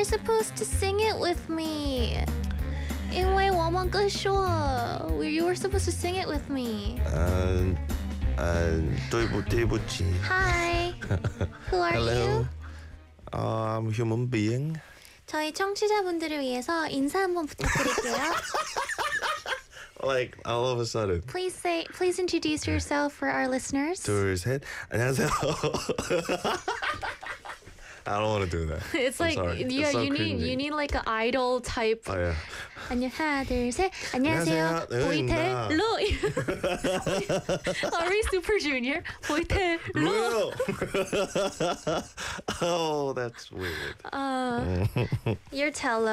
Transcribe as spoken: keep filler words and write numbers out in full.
supposed to sing it with me. 因为我们歌说 You were supposed to sing it with me. 嗯嗯，对不对不起。 Hi. Who are Hello. you? Uh, I'm human being. 저희 청취자분들을 위해서 인사 한번 부탁드릴게요. Like all of a sudden. Please say, please introduce yourself for our listeners. 둘, 셋. 안녕하세요. I don't want to do that. It's I'm like sorry. yeah, It's so you need cringy. you need like an idol type. Oh yeah. 안녕 하나 둘 셋. 안녕하세요. 안녕하세요. 보이텔로. Are we Super Junior? 보이텔로. Real. Oh, that's weird. Uh, you're Tello.